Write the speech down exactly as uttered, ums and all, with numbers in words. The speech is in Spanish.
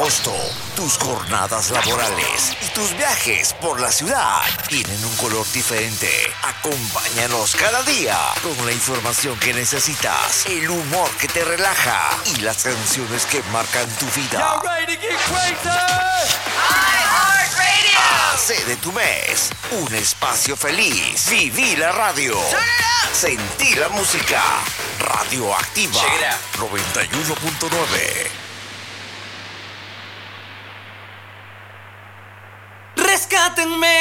agosto, tus jornadas laborales y tus viajes por la ciudad tienen un color diferente. Acompáñanos cada día con la información que necesitas, el humor que te relaja y las canciones que marcan tu vida. Hace de tu mes un espacio feliz. Viví la radio. Sentí la música. Radioactiva noventa y uno punto nueve. Rescátenme.